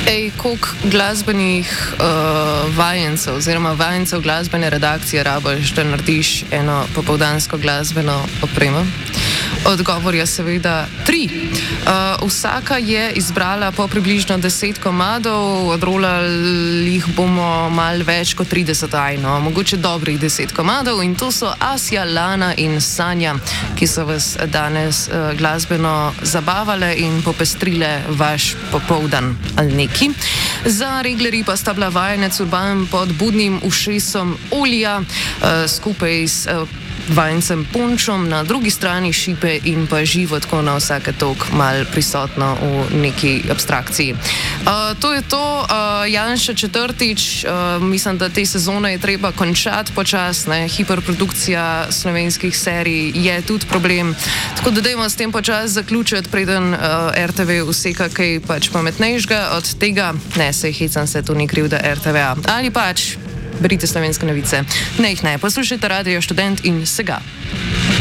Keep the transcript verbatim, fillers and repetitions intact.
Ej, koliko glasbenih uh, vajencev oziroma vajencev glasbene redakcije rabiš, da narediš eno popoldansko glasbeno opremo? Odgovor je seveda tri. Uh, vsaka je izbrala po približno deset komadov, odrolali jih bomo mal več kot trideset, ajno, mogoče dobrih deset komadov, in to so Asja, Lana in Sanja, ki so vas danes uh, glasbeno zabavale in popestrile vaš popoldan ali neki. Za reglerji pa sta bila vajenec Urban pod budnim ušesom Olija uh, skupaj s uh, vajencem Punčom, na drugi strani Šipe in pa Živo, tako na vsake tok mal prisotno v neki abstrakciji. Uh, to je to, uh, Janša četrtič, uh, mislim, da te sezone je treba končati počasne, hiperprodukcija slovenskih serij je tudi problem, tako da dajmo s tem počas zaključiti, preden uh, R T V useka kaj pač pametnejšega od tega, ne, sej hecam se, to ni krivda R T V-a, ali pač berite Slovenske novice. Ne jih ne, poslušajte Radio Študent in Sega.